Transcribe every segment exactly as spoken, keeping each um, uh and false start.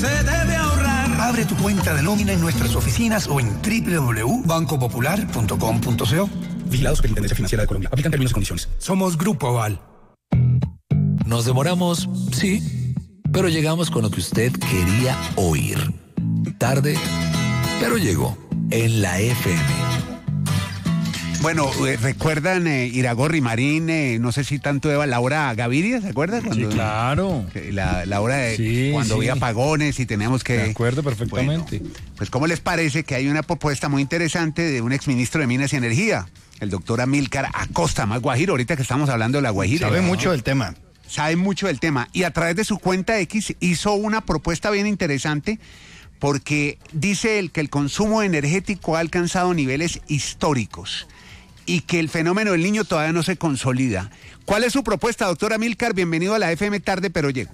se debe ahorrar. Abre tu cuenta de nómina en nuestras oficinas o en doble u doble u doble u punto banco popular punto com punto co. Vigilado Superintendencia Financiera de Colombia. Aplican términos y condiciones. Somos Grupo Aval. Nos demoramos, sí, pero llegamos con lo que usted quería oír. Tarde, pero llegó en la F M. Bueno, eh, ¿recuerdan eh, Iragorri, Marín, eh, no sé si tanto Eva, Laura Gaviria, ¿se acuerdan? Cuando, sí, claro. La, la hora de sí, cuando sí. había apagones y teníamos que... De acuerdo, perfectamente. Bueno, pues ¿cómo les parece que hay una propuesta muy interesante de un exministro de Minas y Energía, el doctor Amílcar Acosta, más Guajiro, ahorita que estamos hablando de la Guajira? Sabe ¿no? mucho del tema. Sabe mucho del tema y a través de su cuenta X hizo una propuesta bien interesante porque dice él que el consumo energético ha alcanzado niveles históricos y que el fenómeno del niño todavía no se consolida. ¿Cuál es su propuesta, doctor Amílcar? Bienvenido a la F M Tarde, pero llego.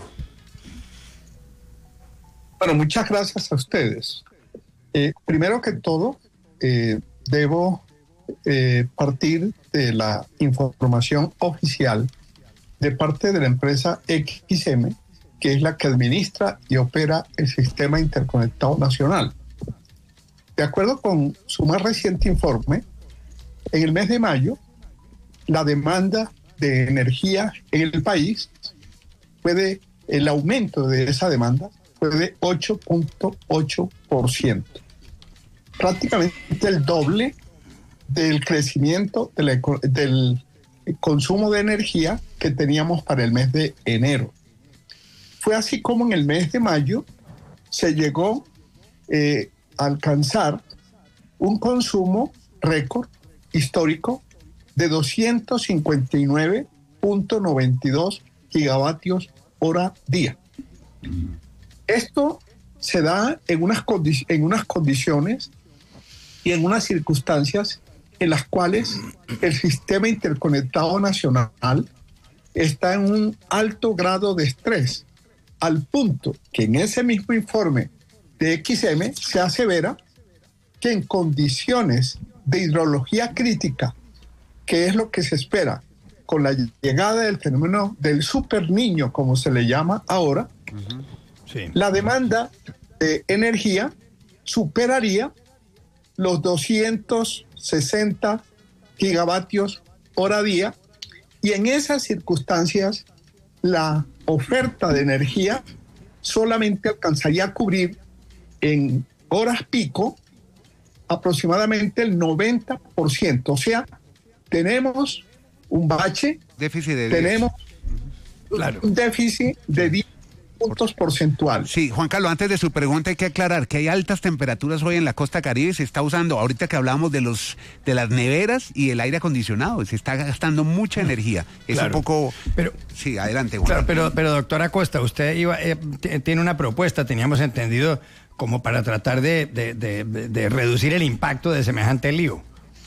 Bueno, muchas gracias a ustedes. Eh, primero que todo, eh, debo eh, partir de la información oficial de parte de la empresa X M, que es la que administra y opera el Sistema Interconectado Nacional. De acuerdo con su más reciente informe, en el mes de mayo, la demanda de energía en el país fue de, el aumento de esa demanda fue de ocho punto ocho por ciento. Prácticamente el doble del crecimiento de la, del consumo de energía que teníamos para el mes de enero. Fue así como en el mes de mayo se llegó eh, a alcanzar un consumo récord histórico de doscientos cincuenta y nueve punto noventa y dos gigavatios hora día. Esto se da en unas, condi- en unas condiciones y en unas circunstancias en las cuales el Sistema Interconectado Nacional está en un alto grado de estrés, al punto que en ese mismo informe de X M se asevera que en condiciones de hidrología crítica, que es lo que se espera con la llegada del fenómeno del superniño, como se le llama ahora, uh-huh. sí. La demanda de energía superaría los doscientos sesenta gigavatios hora día, y en esas circunstancias la oferta de energía solamente alcanzaría a cubrir en horas pico aproximadamente el noventa por ciento. O sea, tenemos un bache, déficit de tenemos claro. un déficit de diez puntos porcentuales. Sí, Juan Carlos, antes de su pregunta hay que aclarar que hay altas temperaturas hoy en la costa Caribe. Se está usando, ahorita que hablamos de los de las neveras y el aire acondicionado, se está gastando mucha energía. Es claro. un poco... Pero, sí, adelante, Juan. Claro, pero, pero doctora Acosta, usted iba, eh, t- tiene una propuesta, teníamos entendido, como para tratar de, de, de, de reducir el impacto de semejante lío.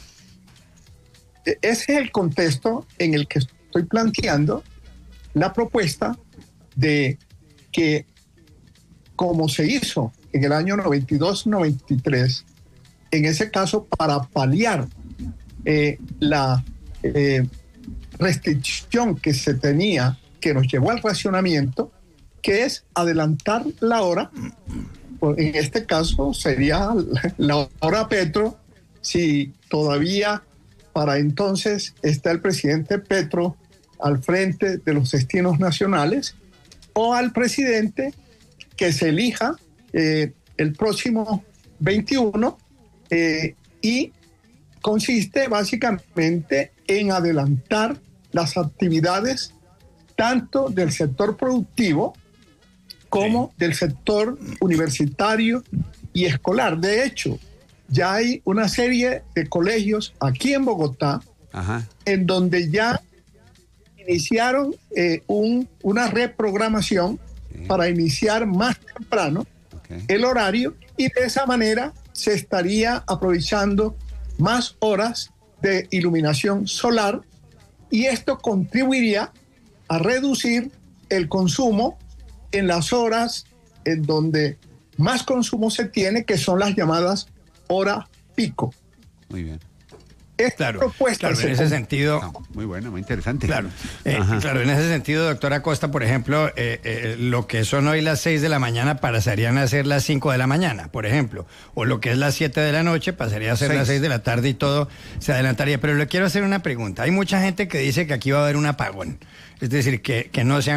Ese es el contexto en el que estoy planteando la propuesta de que, como se hizo en el año noventa y dos noventa y tres, en ese caso para paliar eh, la eh, restricción que se tenía, que nos llevó al racionamiento, que es adelantar la hora. En este caso sería la hora Petro, si todavía para entonces está el presidente Petro al frente de los destinos nacionales, o al presidente que se elija eh, el próximo veintiuno, eh, y consiste básicamente en adelantar las actividades tanto del sector productivo como sí. del sector universitario y escolar. De hecho, ya hay una serie de colegios aquí en Bogotá, Ajá. en donde ya iniciaron eh, un, una reprogramación sí. para iniciar más temprano okay. el horario, y de esa manera se estaría aprovechando más horas de iluminación solar, y esto contribuiría a reducir el consumo en las horas en donde más consumo se tiene, que son las llamadas horas pico. Muy bien. ¿Qué Claro, propuestas claro, se en ese con- sentido... No, muy bueno, muy interesante. Claro, eh, Ajá. claro, en ese sentido, doctora Costa, por ejemplo, eh, eh, lo que son hoy las seis de la mañana pasarían a ser las cinco de la mañana, por ejemplo, o lo que es las siete de la noche pasaría a ser Seis. las seis de la tarde y todo se adelantaría. Pero le quiero hacer una pregunta. Hay mucha gente que dice que aquí va a haber un apagón, es decir, que, que no se han